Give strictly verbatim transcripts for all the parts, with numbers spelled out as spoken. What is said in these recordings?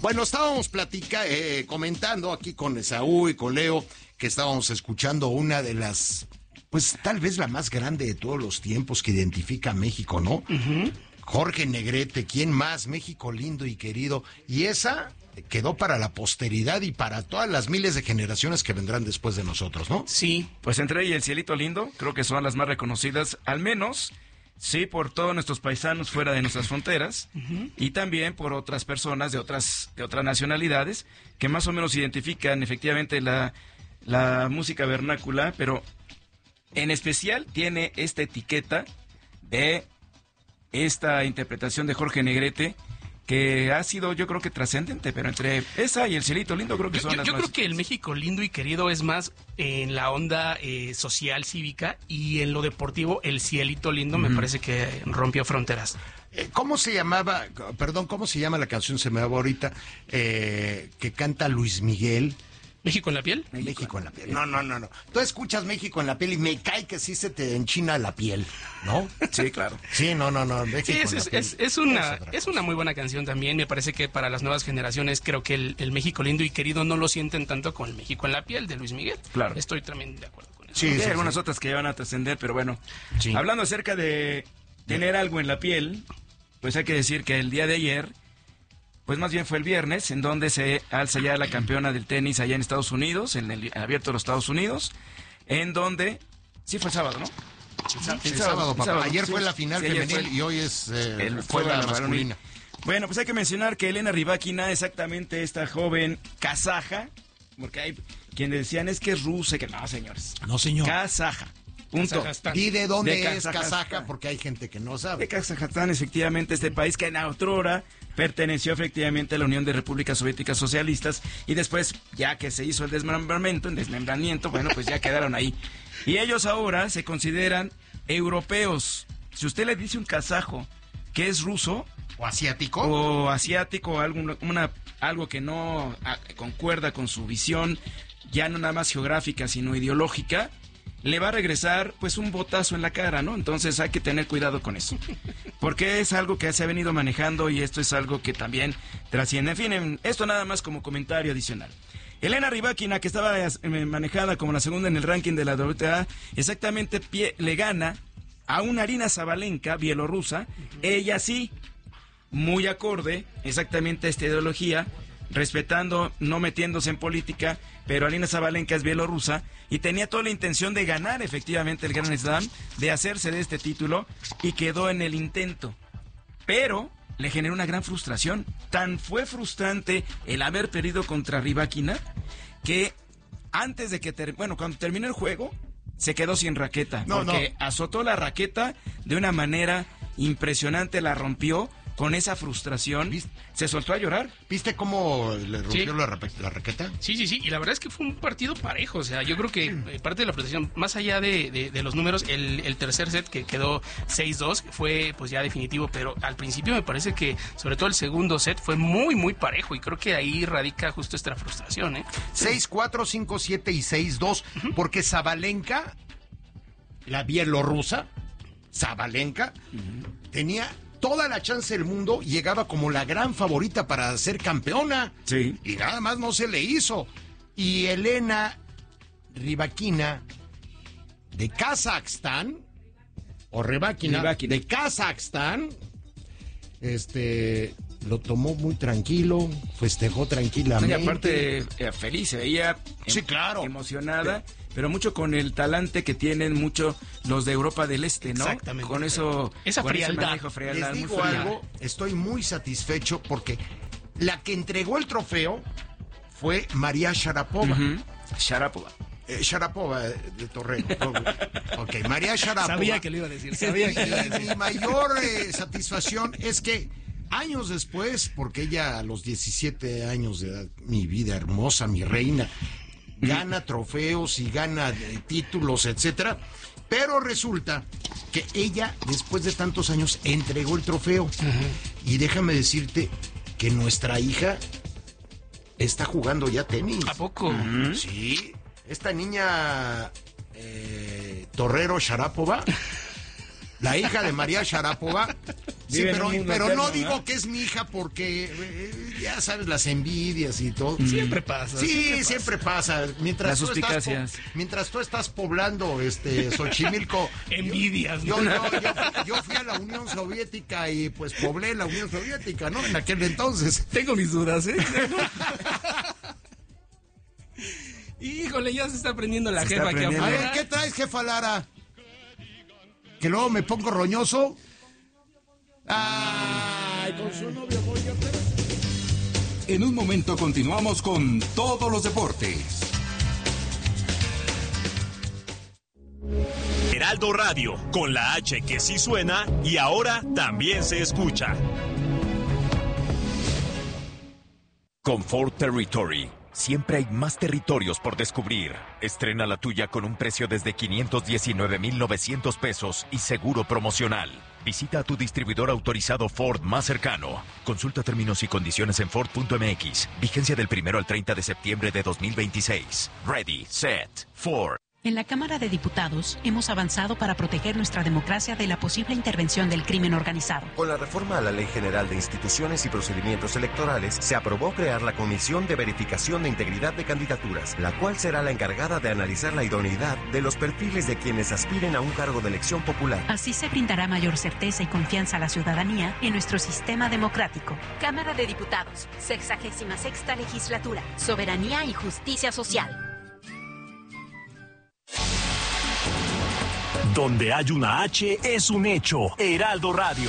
Bueno, estábamos platica, eh, comentando aquí con Esaú y con Leo que estábamos escuchando una de las, pues tal vez la más grande de todos los tiempos que identifica a México, ¿no? Uh-huh. Jorge Negrete, ¿quién más? México lindo y querido. Y esa quedó para la posteridad y para todas las miles de generaciones que vendrán después de nosotros, ¿no? Sí, pues entre ella y El Cielito Lindo, creo que son las más reconocidas, al menos, sí, por todos nuestros paisanos fuera de nuestras fronteras, uh-huh. y también por otras personas de otras de otras nacionalidades que más o menos identifican efectivamente la, la música vernácula, pero en especial tiene esta etiqueta de esta interpretación de Jorge Negrete, que ha sido, yo creo que trascendente, pero entre esa y El Cielito Lindo creo que son yo, las yo más... creo que El México Lindo y Querido es más en la onda eh, social, cívica, y en lo deportivo, El Cielito Lindo, uh-huh. me parece que rompió fronteras. Eh, ¿Cómo se llamaba, perdón, cómo se llama la canción, se me va ahorita, eh, que canta Luis Miguel? ¿México en la piel? México, México en la piel. No, no, no, no. Tú escuchas México en la piel y me cae que sí se te enchina la piel, ¿no? Sí, claro. Sí, no, no, no. México sí, es, en la piel. Es, es, una, es una muy buena canción también. Me parece que para las nuevas generaciones creo que el, el México lindo y querido no lo sienten tanto con el México en la piel de Luis Miguel. Claro. Estoy también de acuerdo con eso. Sí, sí, hay sí, algunas sí. otras que van a trascender, pero bueno. Sí. Hablando acerca de tener algo en la piel, pues hay que decir que el día de ayer... Pues más bien fue el viernes, en donde se alza ya la campeona del tenis allá en Estados Unidos, en el abierto de los Estados Unidos, en donde... Sí, fue el sábado, ¿no? El sábado, el sábado, papá. Sábado. Ayer sí, fue la final sí, femenil y hoy es eh, el fue la, la masculina. Bueno, pues hay que mencionar que Elena Rybakina, exactamente esta joven kazaja, porque hay quienes decían es que es rusa, que no, señores. No, señor. Kazaja. Punto. ¿Y de dónde de es Kazaja? Porque hay gente que no sabe. De Kazajstán, efectivamente, este país que en otrora perteneció efectivamente a la Unión de Repúblicas Soviéticas Socialistas y después, ya que se hizo el desmembramiento, el desmembramiento, bueno, pues ya quedaron ahí. Y ellos ahora se consideran europeos. Si usted le dice un kazajo que es ruso... ¿O asiático? O asiático, algo, una, algo que no a, concuerda con su visión, ya no nada más geográfica, sino ideológica... le va a regresar pues un botazo en la cara, ¿no? Entonces hay que tener cuidado con eso. Porque es algo que se ha venido manejando y esto es algo que también trasciende. En fin, esto nada más como comentario adicional. Elena Rybakina, que estaba manejada como la segunda en el ranking de la W T A, exactamente pie, le gana a una Aryna Sabalenka, bielorrusa. Uh-huh. Ella sí, muy acorde exactamente a esta ideología, respetando, no metiéndose en política, pero Aryna Sabalenka es bielorrusa y tenía toda la intención de ganar efectivamente el Grand Slam, de hacerse de este título y quedó en el intento. Pero le generó una gran frustración. Tan fue frustrante el haber perdido contra Rybakina que antes de que, ter- bueno, cuando terminó el juego, se quedó sin raqueta. No, porque no. azotó la raqueta de una manera impresionante, la rompió. Con esa frustración, ¿viste? Se soltó a llorar. ¿Viste cómo le rompió sí. la, la raqueta? Sí, sí, sí. Y la verdad es que fue un partido parejo. O sea, yo creo que eh, parte de la frustración, más allá de, de, de los números, el, el tercer set que quedó seis dos fue pues ya definitivo. Pero al principio me parece que, sobre todo el segundo set, fue muy, muy parejo. Y creo que ahí radica justo esta frustración, ¿eh? seis cuatro, cinco siete y seis dos. Uh-huh. Porque Sabalenka, la bielorrusa, Sabalenka, uh-huh. tenía... toda la chance del mundo, llegaba como la gran favorita para ser campeona. Sí. Y nada más no se le hizo. Y Elena Rybakina, de Kazajstán, o Rybakina, Rybakina, de Kazajstán, este, lo tomó muy tranquilo, festejó tranquilamente. Y aparte, eh, feliz, se veía sí, em- claro. emocionada. Sí. Pero mucho con el talante que tienen mucho los de Europa del Este, ¿no? Exactamente. Con eso... Esa con frialdad. Manejo, frialdad. Les digo muy algo, estoy muy satisfecho porque la que entregó el trofeo fue María Sharapova. Uh-huh. Sharapova. Eh, Sharapova, de Torrero. Ok, María Sharapova. Sabía que lo iba a decir, sabía que lo iba a decir. Mi mayor eh, satisfacción es que años después, porque ella a los diecisiete años de edad, mi vida hermosa, mi reina... gana trofeos y gana eh, títulos, etcétera, pero resulta que ella, después de tantos años, entregó el trofeo. Uh-huh. Y déjame decirte que nuestra hija está jugando ya tenis. ¿A poco? Uh-huh. Sí, esta niña eh, Torrero Sharapova, la hija de María Sharapova, Sí, pero, pero no digo ¿eh? que es mi hija porque eh, ya sabes las envidias y todo. Siempre pasa. Sí, siempre, siempre pasa. pasa. Mientras, tú estás po- mientras tú estás poblando este Xochimilco. Envidias. Yo, yo, yo, yo, yo fui a la Unión Soviética y pues poblé la Unión Soviética, ¿no? En aquel entonces. Tengo mis dudas, ¿eh? Híjole, ya se está aprendiendo la se jefa aquí afuera. A ver, ¿qué traes, jefa Lara? ¿Que luego me pongo roñoso? Ay, con su novio voy a ver. En un momento continuamos con todos los deportes. Heraldo Radio, con la H que sí suena y ahora también se escucha. Comfort Territory. Siempre hay más territorios por descubrir. Estrena la tuya con un precio desde quinientos diecinueve mil novecientos pesos y seguro promocional. Visita a tu distribuidor autorizado Ford más cercano. Consulta términos y condiciones en Ford punto m x. Vigencia del primero al treinta de septiembre de dos mil veintiséis. Ready, set, Ford. En la Cámara de Diputados hemos avanzado para proteger nuestra democracia de la posible intervención del crimen organizado. Con la reforma a la Ley General de Instituciones y Procedimientos Electorales, se aprobó crear la Comisión de Verificación de Integridad de Candidaturas, la cual será la encargada de analizar la idoneidad de los perfiles de quienes aspiren a un cargo de elección popular. Así se brindará mayor certeza y confianza a la ciudadanía en nuestro sistema democrático. Cámara de Diputados, sexagésima sexta legislatura, soberanía y justicia social. Donde hay una H es un hecho. Heraldo Radio.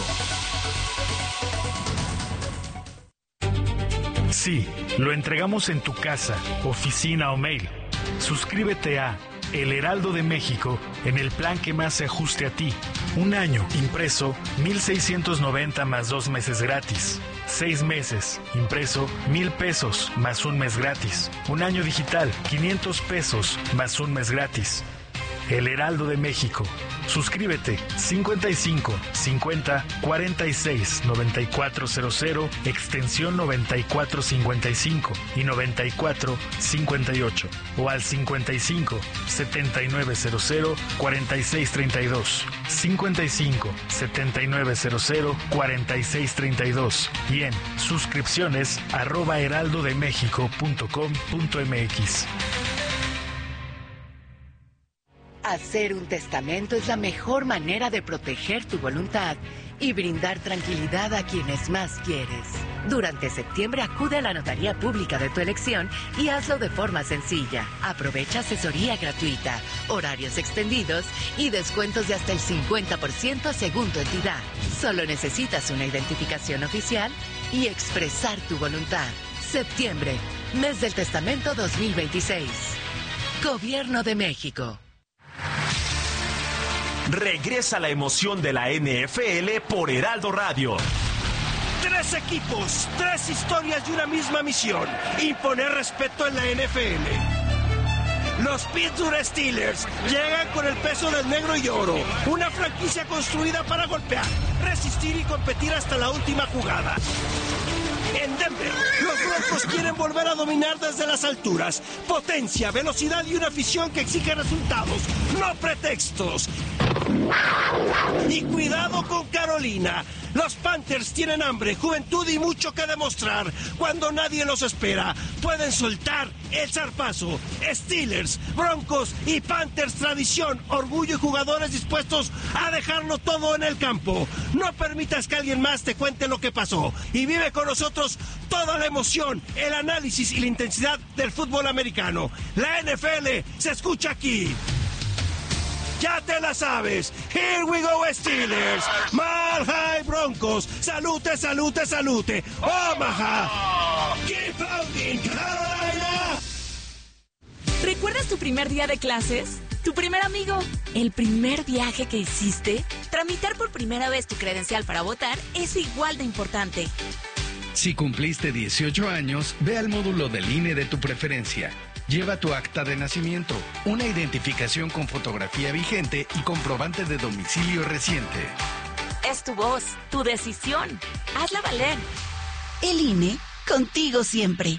Sí, lo entregamos en tu casa, oficina o mail. Suscríbete a El Heraldo de México en el plan que más se ajuste a ti. Un año, impreso, mil seiscientos noventa más dos meses gratis. Seis meses, impreso, mil pesos más un mes gratis. Un año digital, quinientos pesos más un mes gratis. El Heraldo de México. Suscríbete cincuenta y cinco cincuenta cuarenta y seis noventa y cuatro cero cero, extensión noventa y cuatro cincuenta y cinco y noventa y cuatro cincuenta y ocho o al cincuenta y cinco setenta y nueve cero cero cuarenta y seis treinta y dos, cincuenta y cinco setenta y nueve cero cero cuarenta y seis treinta y dos y en suscripciones arroba heraldodemexico punto com punto m x. Hacer un testamento es la mejor manera de proteger tu voluntad y brindar tranquilidad a quienes más quieres. Durante septiembre acude a la notaría pública de tu elección y hazlo de forma sencilla. Aprovecha asesoría gratuita, horarios extendidos y descuentos de hasta el cincuenta por ciento según tu entidad. Solo necesitas una identificación oficial y expresar tu voluntad. Septiembre, mes del testamento dos mil veintiséis. Gobierno de México. Regresa la emoción de la N F L por Heraldo Radio. Tres equipos, tres historias y una misma misión: imponer respeto en la N F L. Los Pittsburgh Steelers llegan con el peso del negro y oro, una franquicia construida para golpear, resistir y competir hasta la última jugada. En Denver, los Broncos quieren volver a dominar desde las alturas. Potencia, velocidad y una afición que exige resultados, no pretextos. Y cuidado con Carolina. Los Panthers tienen hambre, juventud y mucho que demostrar. Cuando nadie los espera, pueden soltar el zarpazo. Steelers, Broncos y Panthers, tradición, orgullo y jugadores dispuestos a dejarlo todo en el campo. No permitas que alguien más te cuente lo que pasó y vive con nosotros toda la emoción, el análisis y la intensidad del fútbol americano. La N F L se escucha aquí. Ya te la sabes. Here we go, Steelers. Mile High Broncos. Salute, salute, salute. Omaha. Keep pounding, Carolina. ¿Recuerdas tu primer día de clases? ¿Tu primer amigo? ¿El primer viaje que hiciste? Tramitar por primera vez tu credencial para votar es igual de importante. Si cumpliste dieciocho años, ve al módulo del I N E de tu preferencia. Lleva tu acta de nacimiento, una identificación con fotografía vigente y comprobante de domicilio reciente. Es tu voz, tu decisión. Hazla valer. El I N E, contigo siempre.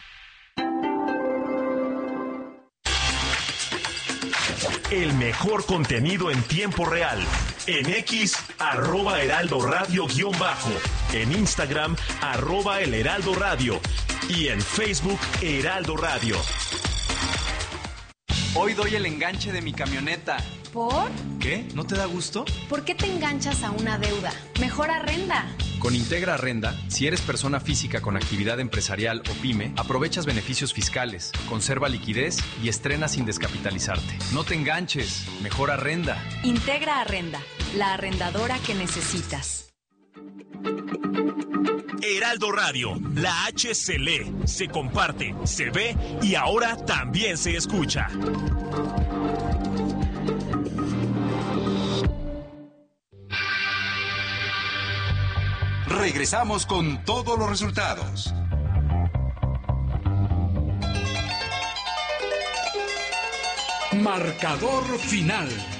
El mejor contenido en tiempo real. En X, arroba Heraldo Radio guión bajo. En Instagram, arroba El Heraldo Radio. Y en Facebook, Heraldo Radio. Hoy doy el enganche de mi camioneta. ¿Por? ¿Qué? ¿No te da gusto? ¿Por qué te enganchas a una deuda? Mejor arrenda. Con Integra Arrenda, si eres persona física con actividad empresarial o pyme, aprovechas beneficios fiscales, conserva liquidez y estrena sin descapitalizarte. No te enganches, mejor arrenda. Integra Arrenda, la arrendadora que necesitas. Heraldo Radio, la H se lee, se comparte, se ve y ahora también se escucha. Regresamos con todos los resultados. Marcador final.